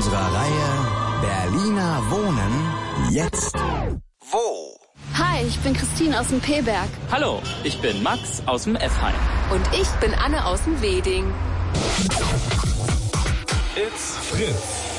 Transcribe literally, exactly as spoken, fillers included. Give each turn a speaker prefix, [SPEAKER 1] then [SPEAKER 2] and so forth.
[SPEAKER 1] unserer Reihe Berliner Wohnen jetzt wo?
[SPEAKER 2] Hi, ich bin Christine aus dem P-Berg.
[SPEAKER 3] Hallo, ich bin Max aus dem F-Heim.
[SPEAKER 4] Und ich bin Anne aus dem Weding.
[SPEAKER 1] It's Fritz.